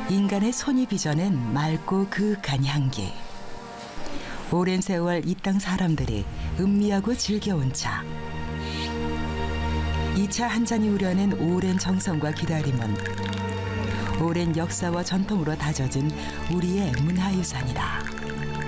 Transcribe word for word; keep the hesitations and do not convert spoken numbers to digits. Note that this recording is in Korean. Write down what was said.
인간의 손이 빚어낸 맑고 그윽한 향기. 오랜 세월 이 땅 사람들이 음미하고 즐겨온 차. 이 차 한 잔이 우려낸 오랜 정성과 기다림은 오랜 역사와 전통으로 다져진 우리의 문화유산이다.